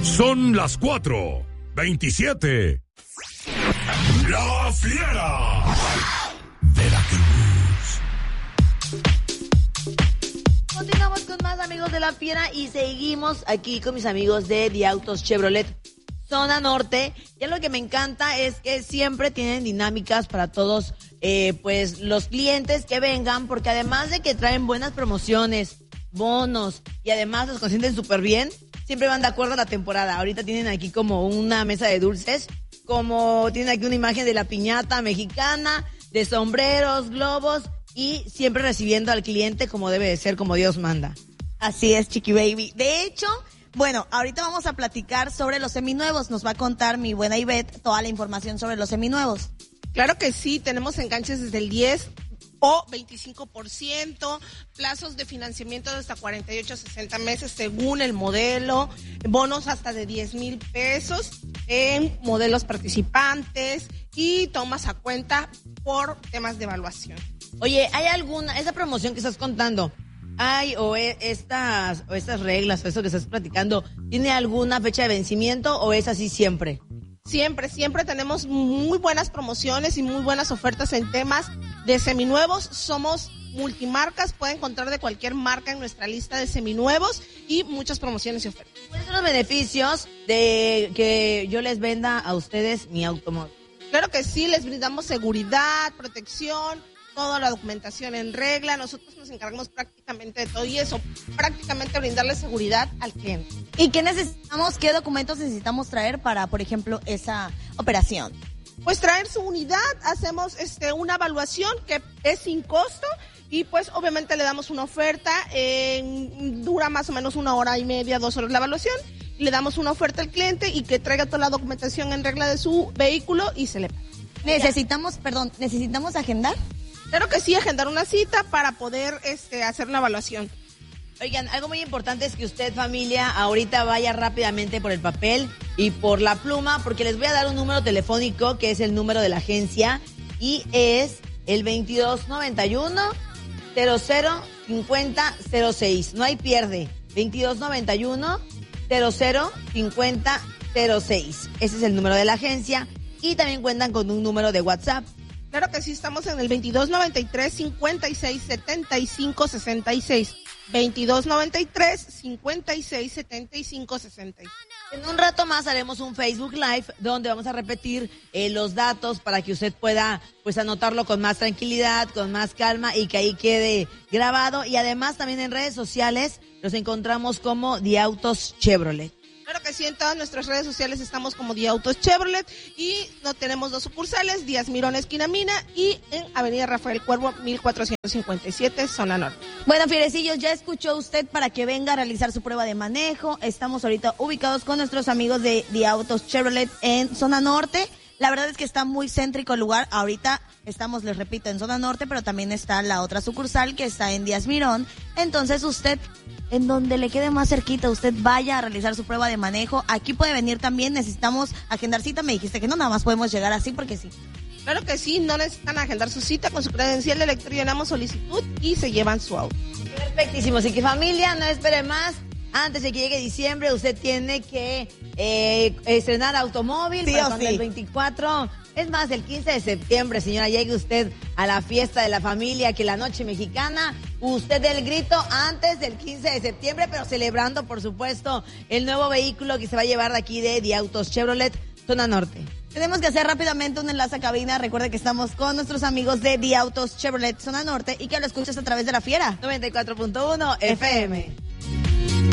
Son las 4:27. La Fiera. Veracruz. Continuamos con más, amigos de La Fiera, y seguimos aquí con mis amigos de The Autos Chevrolet Zona Norte. Ya lo que me encanta es que siempre tienen dinámicas para todos pues los clientes que vengan, porque además de que traen buenas promociones, bonos, y además los consienten súper bien, siempre van de acuerdo a la temporada. Ahorita tienen aquí como una mesa de dulces, como tienen aquí una imagen de la piñata mexicana, de sombreros, globos, y siempre recibiendo al cliente como debe de ser, como Dios manda. Así es, Chiqui Baby. De hecho, bueno, ahorita vamos a platicar sobre los seminuevos. Nos va a contar mi buena Ivette toda la información sobre los seminuevos. Claro que sí, tenemos enganches desde el 10 o 25%, plazos de financiamiento de hasta 48 a 60 meses según el modelo, bonos hasta de 10,000 pesos en modelos participantes y tomas a cuenta por temas de evaluación. Oye, ¿hay alguna, esa promoción que estás contando, estas reglas o eso que estás platicando, tiene alguna fecha de vencimiento o es así siempre? Siempre tenemos muy buenas promociones y muy buenas ofertas en temas de seminuevos. Somos multimarcas, pueden encontrar de cualquier marca en nuestra lista de seminuevos y muchas promociones y ofertas. ¿Cuáles son los beneficios de que yo les venda a ustedes mi automóvil? Claro que sí, les brindamos seguridad, protección, toda la documentación en regla. Nosotros nos encargamos prácticamente de todo y eso, prácticamente brindarle seguridad al cliente. ¿Y qué necesitamos, qué documentos necesitamos traer para, por ejemplo, esa operación? Pues traer su unidad, hacemos una evaluación que es sin costo y pues obviamente le damos una oferta, dura más o menos 1 hora y media, 2 horas la evaluación, le damos una oferta al cliente y que traiga toda la documentación en regla de su vehículo y se le paga. ¿Necesitamos agendar? Claro que sí, agendar una cita para poder hacer la evaluación. Oigan, algo muy importante es que usted, familia, ahorita vaya rápidamente por el papel y por la pluma, porque les voy a dar un número telefónico que es el número de la agencia y es el 2291-005006. No hay pierde. 2291-005006. Ese es el número de la agencia y también cuentan con un número de WhatsApp. Claro que sí, estamos en el 2293-5675-66. 2293-5675-66. En un rato más haremos un Facebook Live donde vamos a repetir los datos para que usted pueda pues anotarlo con más tranquilidad, con más calma y que ahí quede grabado. Y además también en redes sociales nos encontramos como The Autos Chevrolet. Claro que sí, en todas nuestras redes sociales estamos como The Autos Chevrolet y no tenemos 2 sucursales, Díaz Mirón, esquina Mina, y en Avenida Rafael Cuervo, 1457, zona norte. Bueno, fierecillos, ya escuchó usted para que venga a realizar su prueba de manejo. Estamos ahorita ubicados con nuestros amigos de The Autos Chevrolet en zona norte. La verdad es que está muy céntrico el lugar. Ahorita estamos, les repito, en zona norte, pero también está la otra sucursal que está en Díaz Mirón. Entonces usted, en donde le quede más cerquita, usted vaya a realizar su prueba de manejo. Aquí puede venir también, necesitamos agendar cita. Me dijiste que no, nada más podemos llegar así porque sí. Claro que sí, no necesitan agendar su cita, con su credencial de lector llenamos solicitud y se llevan su auto. Perfectísimo, así que familia, no espere más. Antes de que llegue diciembre, usted tiene que estrenar automóvil sí, para cuando el 24, es más, el 15 de septiembre, señora, llegue usted a la fiesta de la familia, que la noche mexicana, usted dé el grito antes del 15 de septiembre, pero celebrando, por supuesto, el nuevo vehículo que se va a llevar de aquí de The Autos Chevrolet, zona norte. Tenemos que hacer rápidamente un enlace a cabina. Recuerde que estamos con nuestros amigos de The Autos Chevrolet Zona Norte y que lo escuchas a través de La Fiera 94.1 FM.